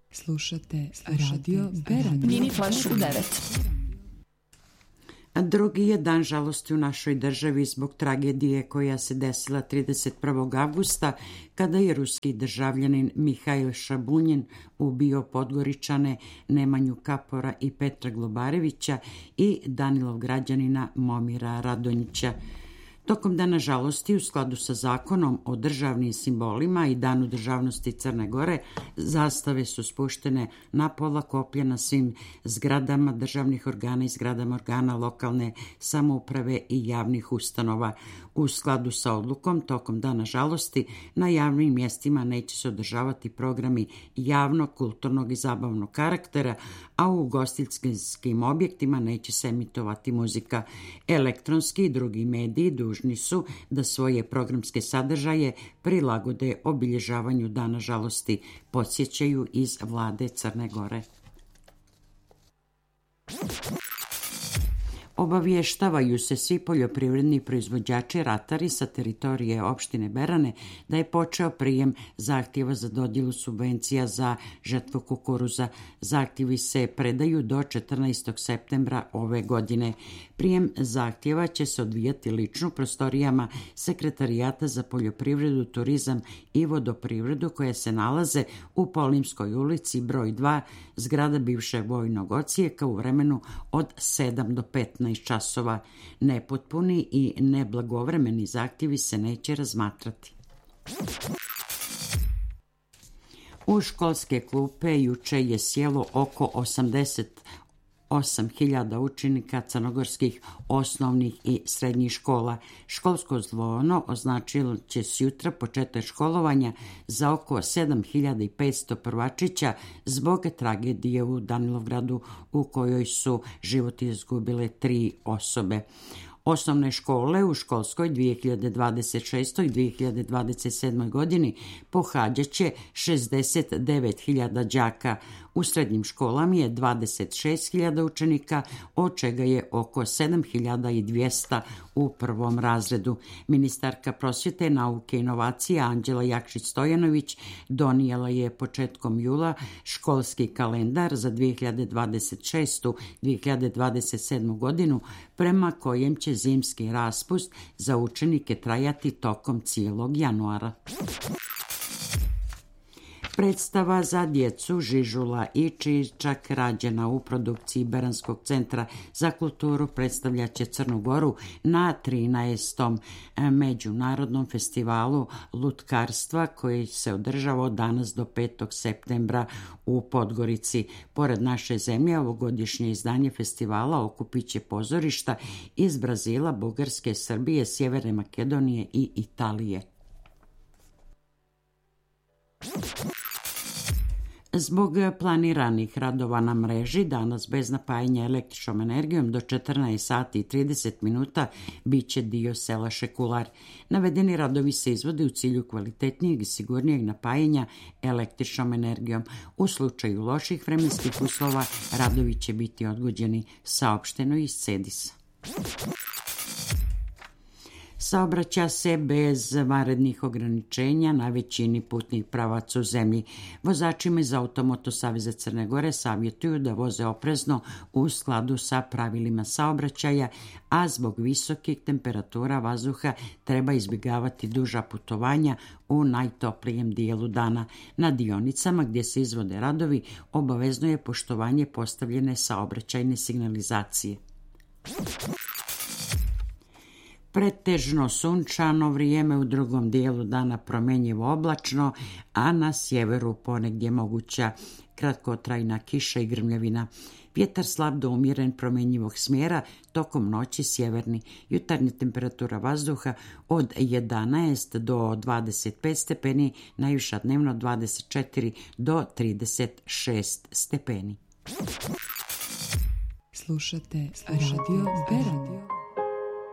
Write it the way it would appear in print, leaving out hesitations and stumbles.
Slušate Radio Beranje. Mini Flash u 9. Drugi je dan žalosti u našoj državi zbog tragedije koja se desila 31. avgusta kada je ruski državljanin Mihail Šabunjin ubio Podgoričane Nemanju Kapora i Petra Globarevića i Danilov građanina Momira Radonjića. Tokom dana žalosti, u skladu sa zakonom o državnim simbolima i danu državnosti Crne Gore, zastave su spuštene na pola koplja na svim zgradama državnih organa i zgradama organa lokalne samouprave i javnih ustanova. U skladu sa odlukom, tokom dana žalosti, na javnim mjestima neće se održavati programi javnog, kulturnog i zabavnog karaktera, a u ugostiteljskim objektima neće se emitovati muzika. Elektronski i drugi mediji dužni su da svoje programske sadržaje prilagode obilježavanju dana žalosti, podsjećaju iz vlade Crne Gore. Obavještavaju se svi poljoprivredni proizvođači ratari sa teritorije opštine Berane da je počeo prijem zahtjeva za dodjelu subvencija za žetvu kukuruza. Zahtjevi se predaju do 14. septembra ove godine. Prijem zahtjeva će se odvijati lično u prostorijama Sekretarijata za poljoprivredu, turizam i vodoprivredu koje se nalaze u Polimskoj ulici broj 2, zgrada bivše vojnog odsjeka u vremenu od 7 do 15 časova. Nepotpuni i neblagovremeni zahtjevi se neće razmatrati. U školske klupe juče je sjelo oko 8.000 učenika crnogorskih osnovnih i srednjih škola. Školsko zvono označilo će sutra početak školovanja za oko 7.500 prvačića zbog tragedije u Danilovgradu u kojoj su život izgubile 3 osobe. Osnovne škole u školskoj 2026. i 2027. godini pohađat će 69.000 đaka. U srednjim školama je 26.000 učenika, od čega je oko 7.200 u prvom razredu. Ministarka prosvjete, nauke i inovacija Anđela Jakšić-Stojanović donijela je početkom jula školski kalendar za 2026. 2027. godinu prema kojem će zimski raspust za učenike trajati tokom cijelog januara. Predstava za djecu Žižula i Čičak, rađena u produkciji Beranskog centra za kulturu, predstavljat će Crnu Goru na 13. međunarodnom festivalu lutkarstva koji se održava od danas do 5. septembra u Podgorici. Pored naše zemlje, ovogodišnje izdanje festivala okupit će pozorišta iz Brazila, Bugarske, Srbije, Sjeverne Makedonije i Italije. Zbog planiranih radova na mreži, danas bez napajanja električnom energijom do 14 sati i 30 minuta bit će dio sela Šekular. Navedeni radovi se izvode u cilju kvalitetnijeg i sigurnijeg napajanja električnom energijom. U slučaju loših vremenskih uslova radovi će biti odgođeni, saopšteno iz CEDIS-a. Saobraća se bez vanrednih ograničenja na većini putnih pravaca u zemlji. Vozačima iz Automoto saveza Crne Gore savjetuju da voze oprezno u skladu sa pravilima saobraćaja, a zbog visokih temperatura vazduha treba izbjegavati duža putovanja u najtoplijem dijelu dana. Na dionicama gdje se izvode radovi obavezno je poštovanje postavljene saobraćajne signalizacije. Pretežno sunčano vrijeme, u drugom dijelu dana promjenjivo oblačno, a na sjeveru ponegdje moguća kratkotrajna kiša i grmljavina. Vjetar slab do umjeren promjenjivog smjera, tokom noći sjeverni. Jutarnja temperatura vazduha od 11 do 25 stepeni, najviša dnevno 24 do 36 stepeni. Slušate Radio Beranje.